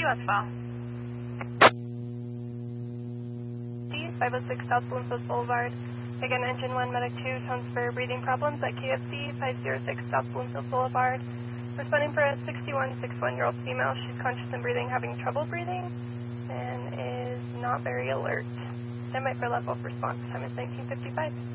US file. 506 South Bloomfield Boulevard. Again, Engine 1, Medic 2, tones for breathing problems at KFC 506 South Bloomfield Boulevard. Responding for a 61-year-old female. She's conscious and breathing, having trouble breathing, and is not very alert. Standby for level of response. Time is 1955.